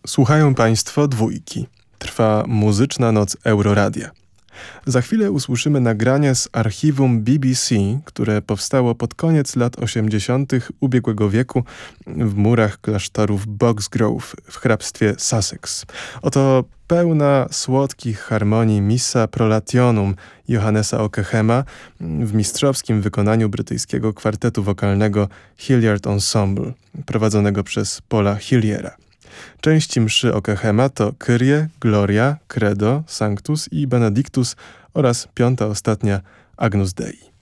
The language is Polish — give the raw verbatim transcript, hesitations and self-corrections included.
Słuchają Państwo Dwójki. Trwa muzyczna noc Euroradia. Za chwilę usłyszymy nagranie z archiwum B B C, które powstało pod koniec lat osiemdziesiątych ubiegłego wieku w murach klasztorów Boxgrove w hrabstwie Sussex. Oto pełna słodkich harmonii Missa Prolationum Johannesa Okehema w mistrzowskim wykonaniu brytyjskiego kwartetu wokalnego Hilliard Ensemble, prowadzonego przez Paula Hilliera. Części mszy Okehema to Kyrie, Gloria, Credo, Sanctus i Benedictus oraz piąta ostatnia Agnus Dei.